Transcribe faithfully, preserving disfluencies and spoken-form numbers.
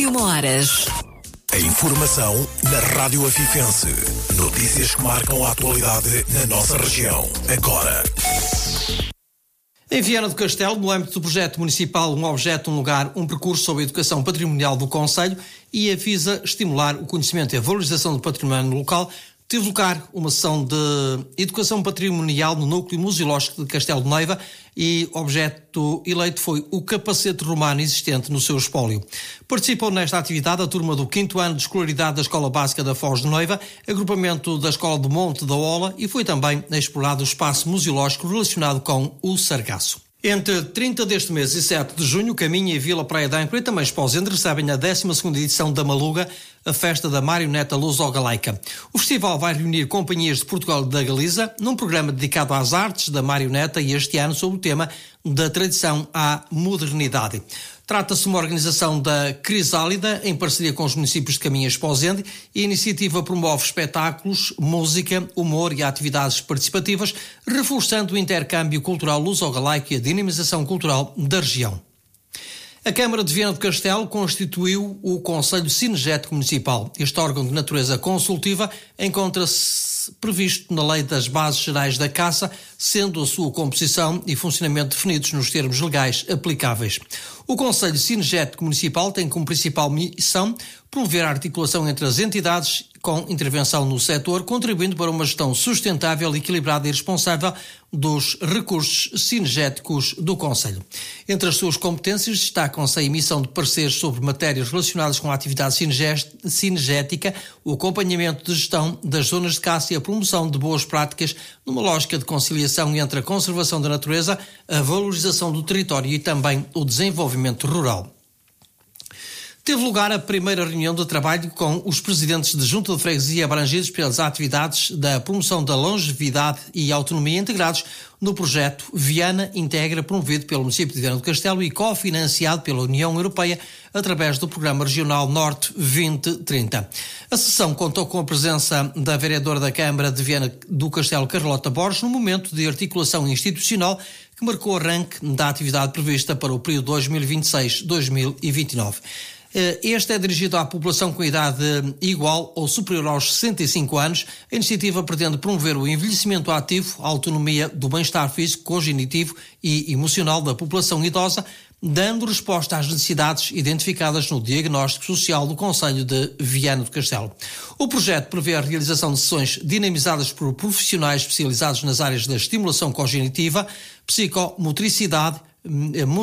e uma horas. A informação na Rádio Afifense. Notícias que marcam a atualidade na nossa região. Agora. Em Viana do Castelo, no âmbito do projeto municipal Um Objeto, um Lugar, um percurso sobre a educação patrimonial do concelho e a visa estimular o conhecimento e a valorização do património local, teve lugar uma sessão de educação patrimonial no núcleo museológico de Castelo de Neiva e o objeto eleito foi o capacete romano existente no seu espólio. Participou nesta atividade a turma do quinto ano de escolaridade da Escola Básica da Foz de Neiva, agrupamento da Escola do Monte da Ola, e foi também explorado o espaço museológico relacionado com o sargaço. Entre trinta deste mês e sete de junho, Caminha e Vila Praia de Âncora e também Esposende recebem a décima segunda edição da Maluga, a festa da marioneta luso-galaica. O festival vai reunir companhias de Portugal e da Galiza num programa dedicado às artes da marioneta e este ano sob o tema da tradição à modernidade. Trata-se de uma organização da Crisálida, em parceria com os municípios de Caminha e Esposende, e a iniciativa promove espetáculos, música, humor e atividades participativas, reforçando o intercâmbio cultural luso-galaico e a dinamização cultural da região. A Câmara de Viana do Castelo constituiu o Conselho Cinegético Municipal. Este órgão de natureza consultiva encontra-se previsto na Lei das Bases Gerais da Caça, sendo a sua composição e funcionamento definidos nos termos legais aplicáveis. O Conselho Cinegético Municipal tem como principal missão promover a articulação entre as entidades com intervenção no setor, contribuindo para uma gestão sustentável, equilibrada e responsável dos recursos cinegéticos do Conselho. Entre as suas competências destacam-se a emissão de pareceres sobre matérias relacionadas com a atividade cinegética, o acompanhamento de gestão das zonas de caça e a promoção de boas práticas numa lógica de conciliação entre a conservação da natureza, a valorização do território e também o desenvolvimento rural. Teve lugar a primeira reunião de trabalho com os presidentes de junta de freguesia abrangidos pelas atividades da promoção da longevidade e autonomia integrados no projeto Viana Integra, promovido pelo município de Viana do Castelo e cofinanciado pela União Europeia através do Programa Regional Norte vinte trinta. A sessão contou com a presença da vereadora da Câmara de Viana do Castelo, Carlota Borges, no momento de articulação institucional que marcou o arranque da atividade prevista para o período dois mil e vinte e seis a dois mil e vinte e nove. Este é dirigido à população com idade igual ou superior aos sessenta e cinco anos. A iniciativa pretende promover o envelhecimento ativo, a autonomia do bem-estar físico, cognitivo e emocional da população idosa, dando resposta às necessidades identificadas no diagnóstico social do Concelho de Viana do Castelo. O projeto prevê a realização de sessões dinamizadas por profissionais especializados nas áreas da estimulação cognitiva, psicomotricidade,